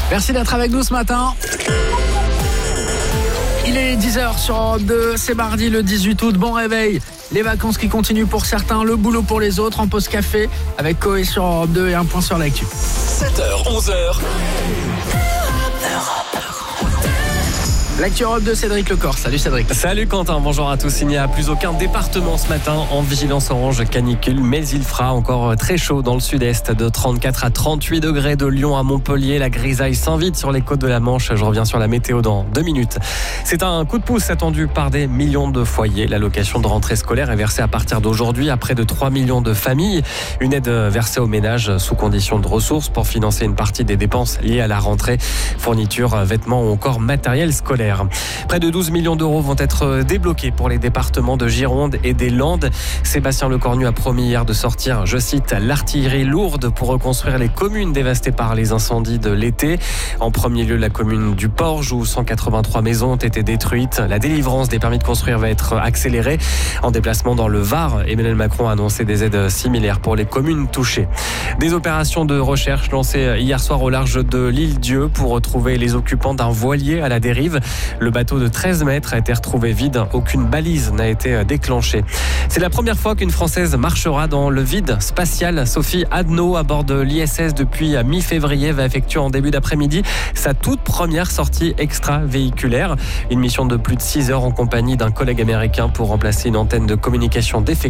Merci d'être avec nous ce matin. Il est 10h sur Europe 2, c'est mardi le 18 août, bon réveil. Les vacances qui continuent pour certains, le boulot pour les autres, en pause café avec Koé sur Europe 2 et un point sur l'actu. 7h, 11h. L'actu Europe 2, Cédric Lecor. Salut Cédric. Salut Quentin, bonjour à tous. Il n'y a plus aucun département ce matin en vigilance orange canicule, mais il fera encore très chaud dans le sud-est, de 34 à 38 degrés de Lyon à Montpellier. La grisaille s'invite sur les côtes de la Manche. Je reviens sur la météo dans 2 minutes. C'est un coup de pouce attendu par des millions de foyers. L'allocation de rentrée scolaire est versée à partir d'aujourd'hui à près de 3 millions de familles. Une aide versée aux ménages sous condition de ressources pour financer une partie des dépenses liées à la rentrée. Fourniture, vêtements ou encore matériel scolaire. Près de 12 millions d'euros vont être débloqués pour les départements de Gironde et des Landes. Sébastien Lecornu a promis hier de sortir, je cite, l'artillerie lourde pour reconstruire les communes dévastées par les incendies de l'été. En premier lieu, la commune du Porge où 183 maisons ont été détruites. La délivrance des permis de construire va être accélérée. En déplacement dans le Var, Emmanuel Macron a annoncé des aides similaires pour les communes touchées. Des opérations de recherche lancées hier soir au large de l'île Dieu pour retrouver les occupants d'un voilier à la dérive. Le bateau de 13 mètres a été retrouvé vide. Aucune balise n'a été déclenchée. C'est la première fois qu'une Française marchera dans le vide spatial. Sophie Adno, à bord de l'ISS depuis mi-février, va effectuer en début d'après-midi sa toute première sortie extravéhiculaire. Une mission de plus de 6 heures en compagnie d'un collègue américain pour remplacer une antenne de communication défectueuse.